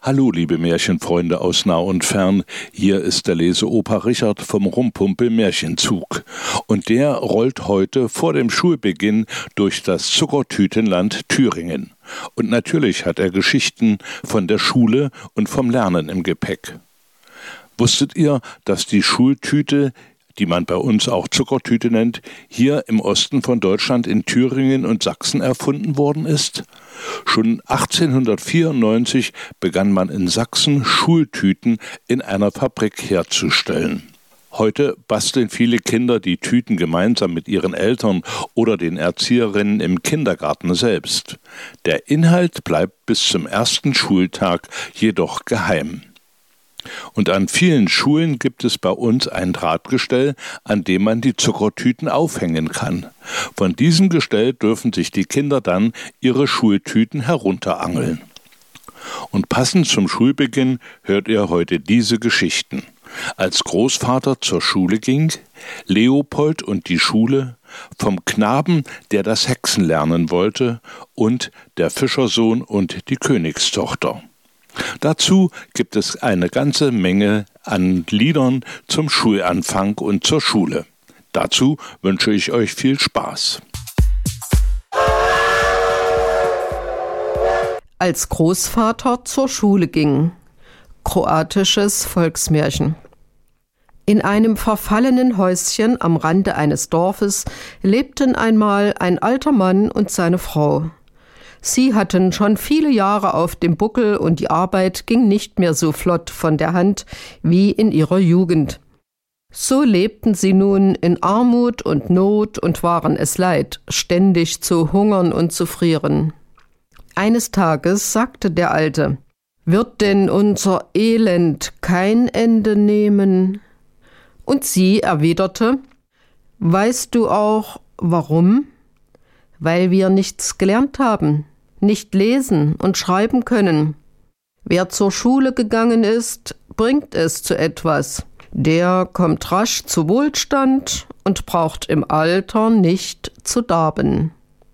Hallo, liebe Märchenfreunde aus nah und fern, hier ist der Leseopa Richard vom Rumpumpel Märchenzug. Und der rollt heute vor dem Schulbeginn durch das Zuckertütenland Thüringen. Und natürlich hat er Geschichten von der Schule und vom Lernen im Gepäck. Wusstet ihr, dass die Schultüte, die man bei uns auch Zuckertüte nennt, hier im Osten von Deutschland in Thüringen und Sachsen erfunden worden ist? Schon 1894 begann man in Sachsen Schultüten in einer Fabrik herzustellen. Heute basteln viele Kinder die Tüten gemeinsam mit ihren Eltern oder den Erzieherinnen im Kindergarten selbst. Der Inhalt bleibt bis zum ersten Schultag jedoch geheim. Und an vielen Schulen gibt es bei uns ein Drahtgestell, an dem man die Zuckertüten aufhängen kann. Von diesem Gestell dürfen sich die Kinder dann ihre Schultüten herunterangeln. Und passend zum Schulbeginn hört ihr heute diese Geschichten. Als Großvater zur Schule ging, Leopold und die Schule, vom Knaben, der das Hexen lernen wollte, und der Fischersohn und die Königstochter. Dazu gibt es eine ganze Menge an Liedern zum Schulanfang und zur Schule. Dazu wünsche ich euch viel Spaß. Als Großvater zur Schule ging. Kroatisches Volksmärchen. In einem verfallenen Häuschen am Rande eines Dorfes lebten einmal ein alter Mann und seine Frau. Sie hatten schon viele Jahre auf dem Buckel und die Arbeit ging nicht mehr so flott von der Hand wie in ihrer Jugend. So lebten sie nun in Armut und Not und waren es leid, ständig zu hungern und zu frieren. Eines Tages sagte der Alte: »Wird denn unser Elend kein Ende nehmen?« Und sie erwiderte: »Weißt du auch, warum? Weil wir nichts gelernt haben, nicht lesen und schreiben können. Wer zur Schule gegangen ist, bringt es zu etwas. Der kommt rasch zu Wohlstand und braucht im Alter nicht zu darben.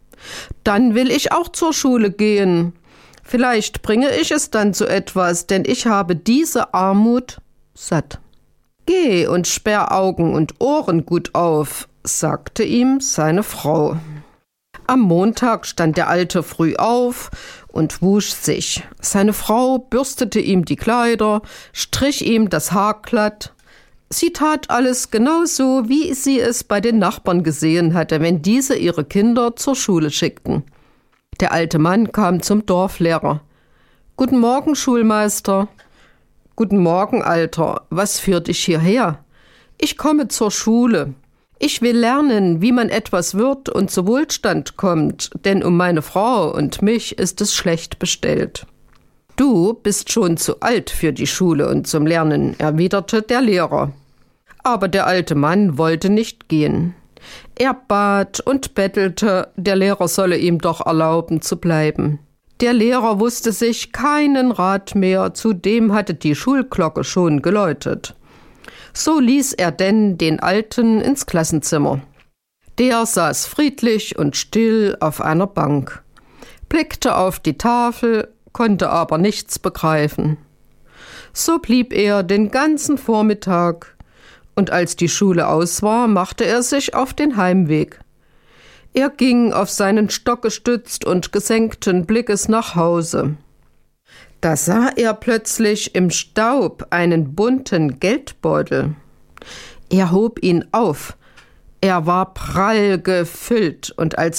Dann will ich auch zur Schule gehen. Vielleicht bringe ich es dann zu etwas, denn ich habe diese Armut satt. Geh und sperr Augen und Ohren gut auf«, sagte ihm seine Frau. Am Montag stand der Alte früh auf und wusch sich. Seine Frau bürstete ihm die Kleider, strich ihm das Haar glatt. Sie tat alles genauso, wie sie es bei den Nachbarn gesehen hatte, wenn diese ihre Kinder zur Schule schickten. Der alte Mann kam zum Dorflehrer. »Guten Morgen, Schulmeister.« »Guten Morgen, Alter. Was führt dich hierher?« »Ich komme zur Schule. Ich will lernen, wie man etwas wird und zu Wohlstand kommt, denn um meine Frau und mich ist es schlecht bestellt.« »Du bist schon zu alt für die Schule und zum Lernen«, erwiderte der Lehrer. Aber der alte Mann wollte nicht gehen. Er bat und bettelte, der Lehrer solle ihm doch erlauben zu bleiben. Der Lehrer wusste sich keinen Rat mehr, zudem hatte die Schulglocke schon geläutet. So ließ er denn den Alten ins Klassenzimmer. Der saß friedlich und still auf einer Bank, blickte auf die Tafel, konnte aber nichts begreifen. So blieb er den ganzen Vormittag, und als die Schule aus war, machte er sich auf den Heimweg. Er ging auf seinen Stock gestützt und gesenkten Blickes nach Hause. Da sah er plötzlich im Staub einen bunten Geldbeutel. Er hob ihn auf. Er war prall gefüllt, und als